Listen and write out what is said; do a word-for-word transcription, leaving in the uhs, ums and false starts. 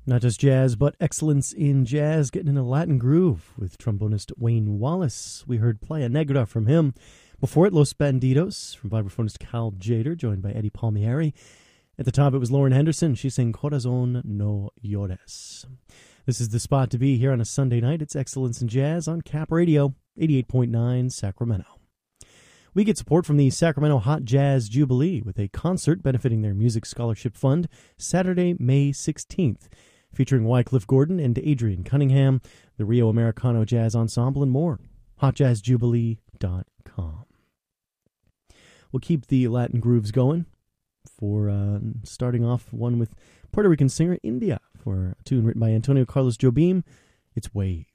Not just jazz, but excellence in jazz, getting in a Latin groove with trombonist Wayne Wallace. We heard Playa Negra from him. Before it, Los Bandidos from vibraphonist Cal Jader, joined by Eddie Palmieri. At the top, it was Lauren Henderson. She sang Corazon No Llores. This is the spot to be here on a Sunday night. It's Excellence in Jazz on Cap Radio, eighty-eight point nine Sacramento. We get support from the Sacramento Hot Jazz Jubilee with a concert benefiting their Music Scholarship Fund Saturday, May sixteenth. Featuring Wycliffe Gordon and Adrian Cunningham, the Rio Americano Jazz Ensemble, and more. hot jazz jubilee dot com. We'll keep the Latin grooves going for uh, starting off one with Puerto Rican singer India for a tune written by Antonio Carlos Jobim. It's Waves.